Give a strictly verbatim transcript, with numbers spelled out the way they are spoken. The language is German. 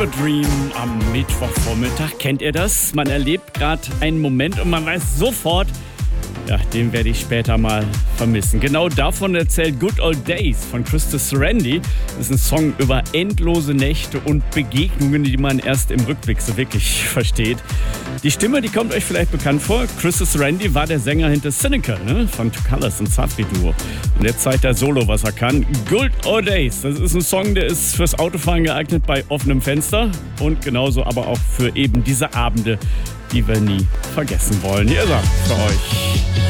Dream am Mittwochvormittag. Kennt ihr das? Man erlebt gerade einen Moment und man weiß sofort, ja, den werde ich später mal vermissen. Genau davon erzählt Good Old Days von Christus Serendy. Das ist ein Song über endlose Nächte und Begegnungen, die man erst im Rückblick so wirklich versteht. Die Stimme, die kommt euch vielleicht bekannt vor. Christus Serendy war der Sänger hinter Cynical, ne? Von Two Colors und Safri Duo. Und jetzt zeigt er solo, was er kann. Good Old Days, das ist ein Song, der ist fürs Autofahren geeignet bei offenem Fenster und genauso aber auch für eben diese Abende, die wir nie vergessen wollen. Hier ist er für euch.